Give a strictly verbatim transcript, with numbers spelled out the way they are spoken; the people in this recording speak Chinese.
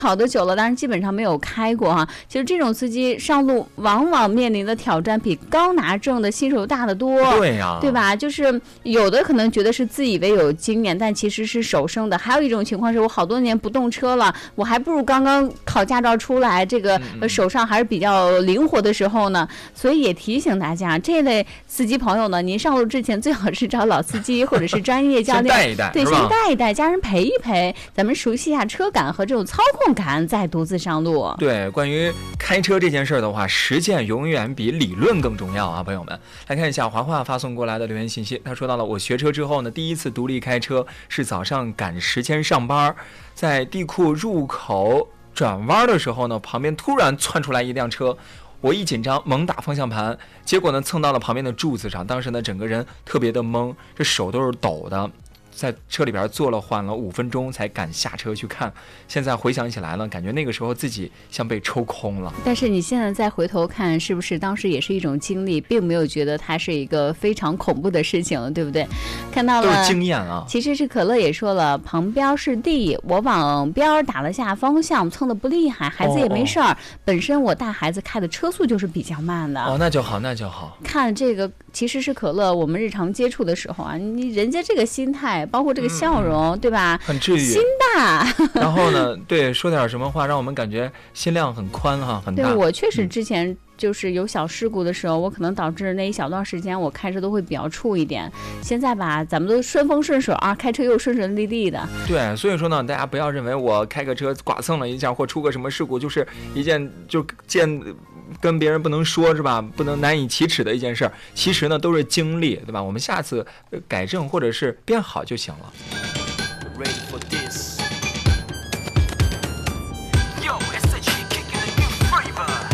考得久了，但是基本上没有开过哈。其实这种司机上路往往面临的挑战比刚拿证的新手大得多。 对呀、啊， 对吧？就是有的可能觉得是自以为有经验，但其实是手生的。还有一种情况是我好多年不动车了，我还不如刚刚考驾照出来，这个手上还是比较灵活的时候呢。所以也提醒大家，这类司机朋友呢，您上路之前最好是找老司机或者是专业教练， 带一带， 对，先带一带，家人陪一陪，咱们熟悉一下车感和这种操控感，再独自上路。 对，关于开车这件事的话，实践永远比理论更重要啊，朋友们。来看一下华华发送过来的留言信息，他说到了，我学车之后呢，第一次独立开车是早上赶时间上班，在地库入口转弯的时候呢，旁边突然窜出来一辆车。我一紧张猛打方向盘，结果呢蹭到了旁边的柱子上，当时呢整个人特别的懵，这手都是抖的，在车里边坐了缓了五分钟才敢下车去看。现在回想起来了，感觉那个时候自己像被抽空了。 但是你现在再回头看，是不是当时也是一种经历，并没有觉得它是一个非常恐怖的事情，对不对？看到了都是经验啊。 其实是可乐也说了，旁边是地，我往边打了下方向，蹭的不厉害，孩子也没事儿、哦哦。本身我大孩子开的车速就是比较慢的。 哦，那就好，那就好。 看这个其实是可乐，我们日常接触的时候啊，你人家这个心态，包括这个笑容，嗯、对吧？ 很治愈， 心大。 然后呢，对，说点什么话让我们感觉心量很宽哈，很大。 对，我确实之前就是有小事故的时候，嗯、我可能导致那一小段时间我开车都会比较怵一点。现在吧，咱们都顺风顺水啊，开车又顺顺利利的。 对，所以说呢，大家不要认为我开个车剐蹭了一下或出个什么事故，就是一件就见。跟别人不能说是吧，不能难以启齿的一件事儿，其实呢都是经历，对吧？我们下次改正或者是变好就行了。